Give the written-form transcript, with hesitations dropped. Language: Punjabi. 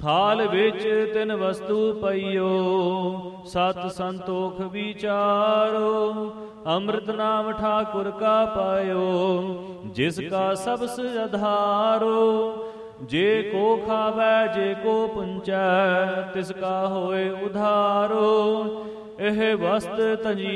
ਥਾਲ ਵਿੱਚ ਤਿਨ ਵਸਤੂ ਪਈਓ, ਸਤ ਸੰਤੋਖ ਵਿਚਾਰੋ। ਅੰਮ੍ਰਿਤ ਨਾਮ ਠਾਕੁਰ ਕਾ ਪਾਇਓ, ਜਿਸ ਕਾ ਸਬਸ ਆਧਾਰੋ। ਜੇ ਕੋ ਖਾਵੈ ਜੇ ਕੋ ਪੁੰਚੈ, ਤਿਸ ਕਾ ਹੋਏ ਉਧਾਰੋ। ਇਹ ਵਸਤ ਤਜੀ